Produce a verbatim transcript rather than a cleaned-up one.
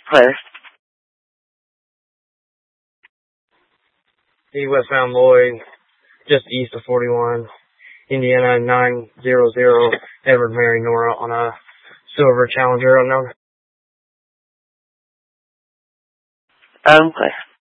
Claire. E westbound Lloyd, just east of forty-one, Indiana nine zero zero, Edward Mary Nora on a silver Challenger unknown. Um, Claire.